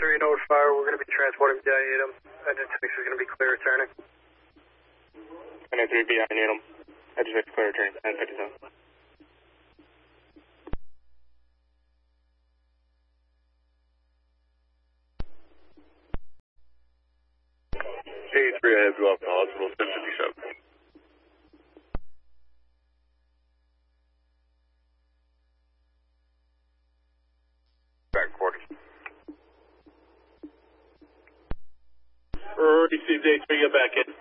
3 North Fire, we're going to be transporting behind Needham. Engine 6 is going to be clear returning. Engine 3 behind Needham. Engine 6 clear returning, 1057. K3, I have you up in the hospital, 1057. Back quarters. Received A3, get back in.